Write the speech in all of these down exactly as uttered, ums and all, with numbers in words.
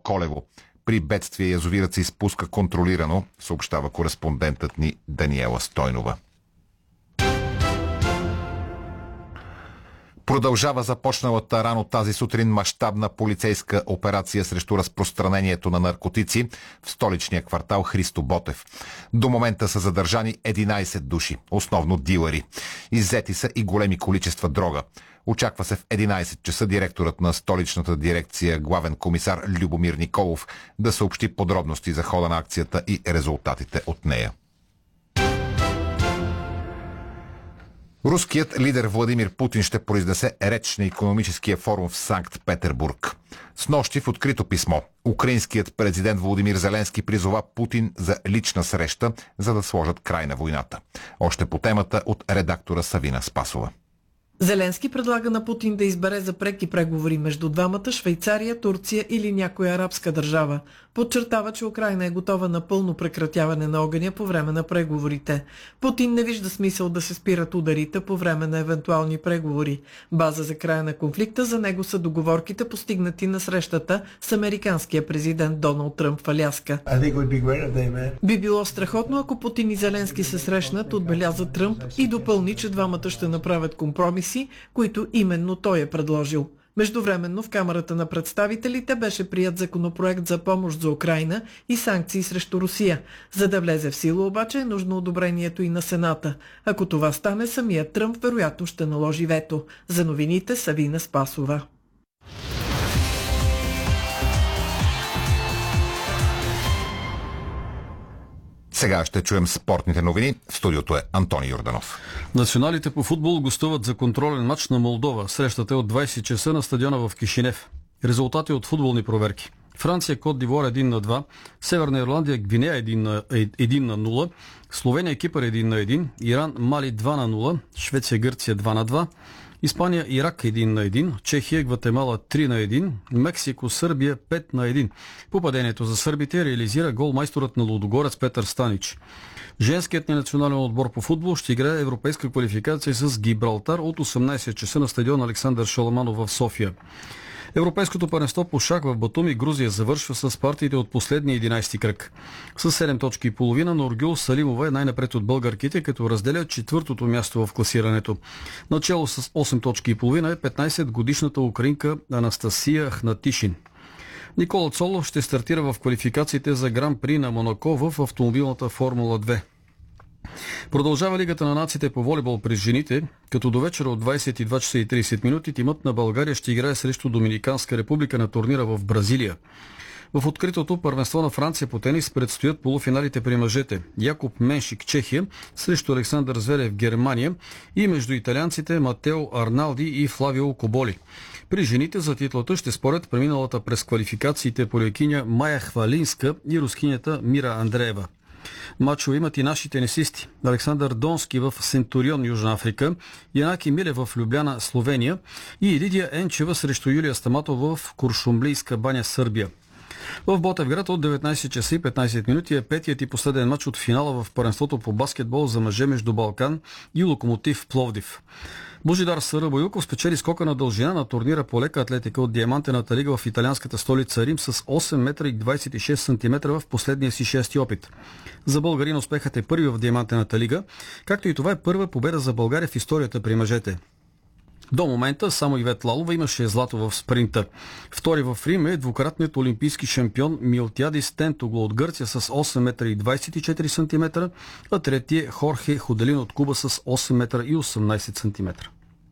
Колево. При бедствие язовирът се изпуска контролирано, съобщава кореспондентът ни Даниела Стойнова. Продължава започналата рано тази сутрин мащабна полицейска операция срещу разпространението на наркотици в столичния квартал Христо Ботев. До момента са задържани единайсет души, основно дилъри. Иззети са и големи количества дрога. Очаква се в единайсет часа директорът на столичната дирекция, главен комисар Любомир Николов, да съобщи подробности за хода на акцията и резултатите от нея. Руският лидер Владимир Путин ще произнесе реч на икономическия форум в Санкт-Петербург. Снощи в открито писмо украинският президент Володимир Зеленски призова Путин за лична среща, за да сложат край на войната. Още по темата от редактора Савина Спасова. Зеленски предлага на Путин да избере за преки преговори между двамата Швейцария, Турция или някоя арабска държава. Подчертава, че Украйна е готова на пълно прекратяване на огъня по време на преговорите. Путин не вижда смисъл да се спират ударите по време на евентуални преговори. База за края на конфликта за него са договорките, постигнати на срещата с американския президент Доналд Тръмп в Аляска. Би било страхотно, ако Путин и Зеленски се срещнат, отбеляза Тръмп и допълни, че двамата ще направят компромиси, които именно той е предложил. Междувременно в Камарата на представителите беше прият законопроект за помощ за Украйна и санкции срещу Русия. За да влезе в сила обаче е нужно одобрението и на Сената. Ако това стане, самият Тръмп вероятно ще наложи вето. За новините Савина Спасова. Сега ще чуем спортните новини. В студиото е Антони Йорданов. Националите по футбол гостуват за контролен матч на Молдова. Срещата е от двайсет часа на стадиона в Кишинев. Резултати от футболни проверки. Франция, Кот д'Ивуар едно на два, Северна Ирландия, Гвинея едно на нула, Словения, Кипър едно на едно, Иран, Мали два на нула, Швеция, Гърция два на два, Испания, Ирак едно на едно, Чехия, Гватемала три на едно, Мексико, Сърбия пет на едно. Попадението за сърбите реализира голмайсторът на Лудогорец Петър Станич. Женският ни национален отбор по футбол ще играе европейска квалификация с Гибралтар от осемнайсет часа на стадион Александър Шаламанов в София. Европейското първенство по шах в Батуми, Грузия, завършва с партиите от последния единайсети кръг. С седем точки и половина Нургюл Салимова е най-напред от българките, като разделя четвъртото място в класирането. Начало с осем точки и половина е петнайсетгодишната украинка Анастасия Хнатишин. Никола Цолов ще стартира в квалификациите за Гран-при на Монако в автомобилната Формула две. Продължава Лигата на нациите по волейбол при жените, като до вечера от двайсет и два часа и трийсет минути тимът на България ще играе срещу Доминиканска република на турнира в Бразилия. В откритото първенство на Франция по тенис предстоят полуфиналите при мъжете. Якоб Меншик, Чехия, срещу Александър Зверев, Германия, и между италианците Матео Арналди и Флавио Коболи. При жените за титлата ще спорят преминалата през квалификациите полякиня Майя Хвалинска и рускинята Мира Андреева. Мачове имат и наши тенисисти. Александър Донски в Сентурион, Южна Африка, Янаки Миле в Любляна, Словения и Лидия Енчева срещу Юлия Стаматова в Куршумлийска баня, Сърбия. В Ботевград от деветнайсет часа и петнайсет минути е петият и последен мач от финала в първенството по баскетбол за мъже между Балкан и Локомотив Пловдив. Божидар Сарабоюков спечели скока на дължина на турнира по лека атлетика от Диамантената лига в италианската столица Рим с осем метра и двайсет и шест сантиметра в последния си шести опит. За българин успехът е първи в Диамантената лига, както и това е първа победа за България в историята при мъжете. До момента само Ивет Лалова имаше злато в спринта. Втори в Рим е двукратният олимпийски шампион Милтиадис Тентогло от Гърция с осем метра и двайсет и четири сантиметра, а трети е Хорхе Ходелин от Куба с осем метра и осемнайсет сантиметра.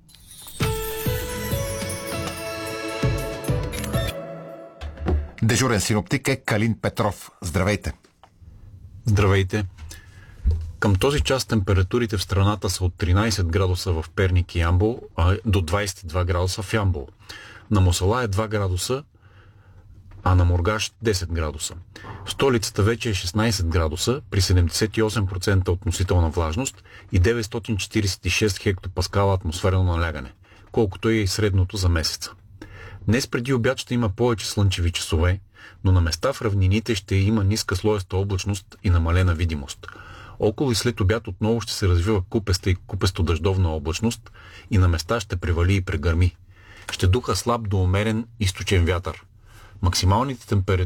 Дежурен синоптик е Калин Петров. Здравейте! Здравейте! Към този час температурите в страната са от тринайсет градуса в Перник и Ямбол, а до двайсет и два градуса в Ямбол. На Мосала е два градуса, а на Мургаш десет градуса. В столицата вече е шестнайсет градуса при седемдесет и осем процента относителна влажност и деветстотин четирийсет и шест хектопаскала атмосферно налягане, колкото е и средното за месеца. Днес преди обяд ще има повече слънчеви часове, но на места в равнините ще има ниска слоеста облачност и намалена видимост. Около и след обяд отново ще се развива купеста и купесто-дъждовна облачност и на места ще превали и прегърми. Ще духа слаб до умерен източен вятър. Максималните температури